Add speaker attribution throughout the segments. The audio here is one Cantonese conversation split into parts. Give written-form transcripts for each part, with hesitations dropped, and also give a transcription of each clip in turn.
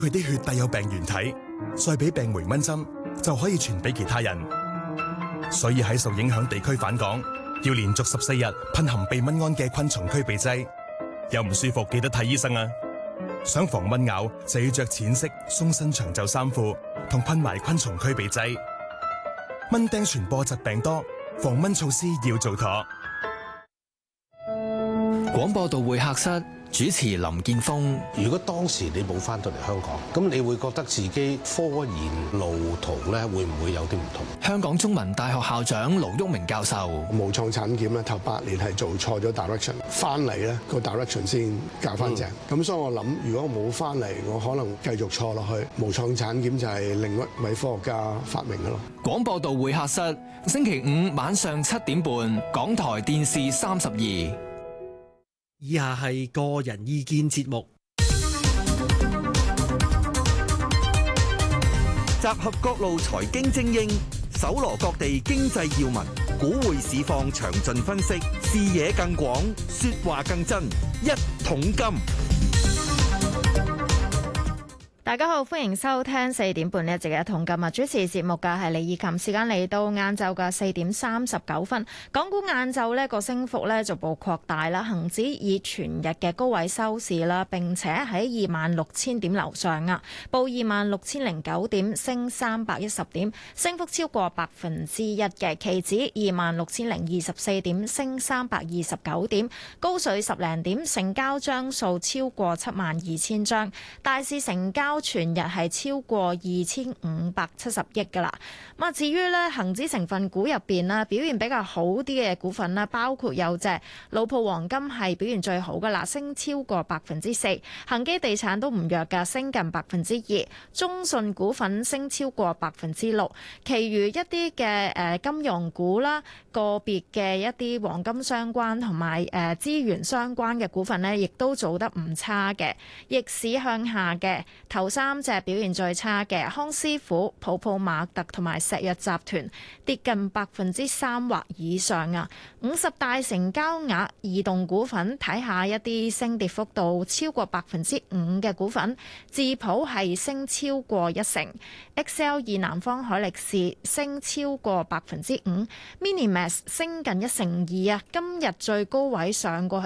Speaker 1: 佢啲血帶有病原體，再俾病媒蚊針就可以傳俾其他人。所以喺受影響地區返港，要連續14日噴含避蚊胺嘅昆蟲驅鼻劑。有唔舒服記得睇醫生啊！想防蚊咬就要着淺色鬆身長袖衫褲，同噴埋昆蟲驅鼻劑。蚊叮傳播疾病多，防蚊措施要做妥。
Speaker 2: 廣播道會客室主持林建峰。
Speaker 3: 如果當時你冇翻到嚟香港，咁你會覺得自己科研路途咧會唔會有啲唔同？
Speaker 2: 香港中文大學校長盧煜明教授。
Speaker 4: 無創產檢咧頭8年係做錯咗 direction， 翻嚟咧個 direction 先教翻正。咁所以我諗，如果我冇翻嚟，我可能繼續錯落去。無創產檢就係另一位科學家發明嘅咯。
Speaker 2: 廣播道會客室，星期5晚上7點半，港台電視32。
Speaker 5: 以下係個人意見節目，
Speaker 6: 集合各路財經精英，搜羅各地經濟要聞，股匯市況詳盡分析，視野更廣，說話更真。一桶金。
Speaker 7: 大家好，歡迎收聽4點半呢一節嘅一桶金啊！主持節目嘅係李以琴，時間嚟到晏晝嘅4點39分，港股晏晝呢個升幅呢逐步擴大啦，恒指以全日嘅高位收市啦，並且喺26,000點樓上啊，報26,009點，升310點，升幅超過1%嘅。期指26,024點，升329點，高水10零點，成交張數超過72,000張，大市成交全日係超過2,570億㗎啦。咁啊，至於咧恒指成分股入邊啦，表現比較好啲嘅股份啦，包括有隻老鋪黃金係表現最好㗎啦，升超過4%。恒基地產都唔弱㗎，升近2%。中信股份升超過6%。其餘一啲嘅金融股啦，個別嘅一啲黃金相關同埋資源相關嘅股份呢，亦都做得唔差嘅。逆市向下嘅頭3隻表現最差嘅康師傅、普普馬特同埋石藥集團跌近3%或以上啊。50大成交額移動股份，睇下一啲升跌幅度超過5%嘅股份，智普係升超過1%，XL 以南方海力士升超過5%，Minimax 升近1%啊。今日最高位上過去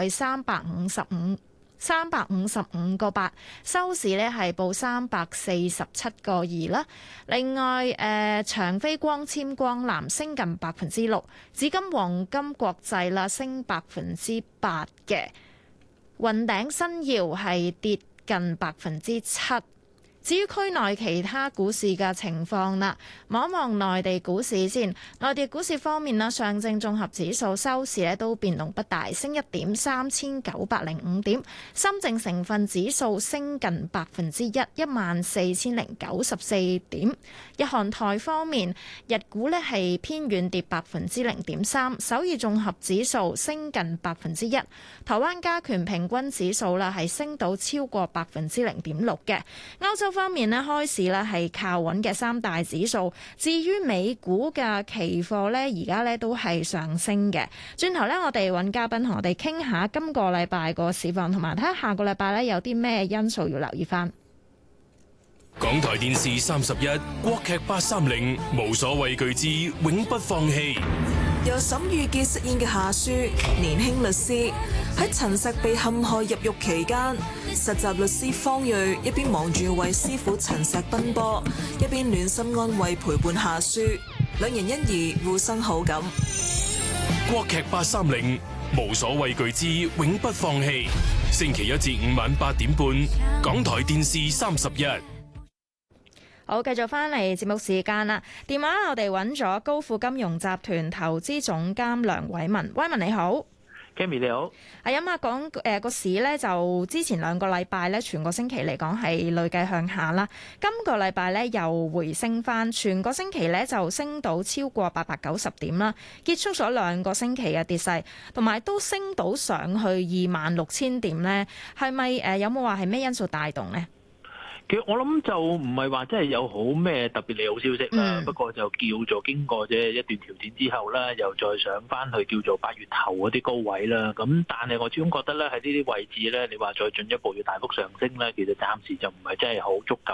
Speaker 7: 355個8，收市呢係報347個2啦。另外，長飛光纖光纜升近6%，紫金黃金國際啦升8%嘅，雲頂新耀係跌近7%。至於區內其他股市嘅情況啦，望一望內地股市先。內地股市方面啦，上證綜合指數收市咧都變動不大，升1點，3,905點。深證成分指數升近1%， 14,094點。日韓台方面，日股咧係偏軟跌0.3%，首爾綜合指數升近1%，台灣加權平均指數啦係升到超過0.6%嘅。歐洲方面咧，開市咧係靠穩嘅3大指數。至於美股嘅期貨咧，而家咧都係上升嘅。轉頭咧，我哋揾嘉賓同我哋傾下今個禮拜個市況，同埋睇下下個禮拜咧有啲咩因素要留意翻。
Speaker 8: 港台電視31，國劇830，無所畏懼之永不放棄。
Speaker 9: 由沈玉潔飾演嘅夏書，年輕律師喺陳實被陷害入獄期間，實習律師方睿一邊忙住為師傅陳實奔波，一邊暖心安慰陪伴夏書，兩人因而互生好感。
Speaker 8: 國劇830，無所畏懼之永不放棄。星期1至5晚8點半，港台電視31。
Speaker 7: 好，繼續翻嚟節目時間啦。電話我哋揾咗高富金融集團投資總監梁偉文，偉文你好。
Speaker 10: Kimi 你好。
Speaker 7: 係咁啊，講個市呢，就之前2個禮拜呢，全個星期嚟講係累計向下啦。今個禮拜呢，又回升翻，全個星期呢，就升到超過890點啦，結束咗2個星期嘅跌勢，同埋都升到上去26,000點呢。係咪有冇話係咩因素帶動呢？
Speaker 10: 其實我諗就唔係話真係有好咩特別利好消息啦，不過就叫做經過啫一段調整之後咧，又再上翻去叫做8月頭嗰啲高位啦。咁但係我始終覺得咧喺呢啲位置咧，你話再進一步要大幅上升咧，其實暫時就唔係真係好足夠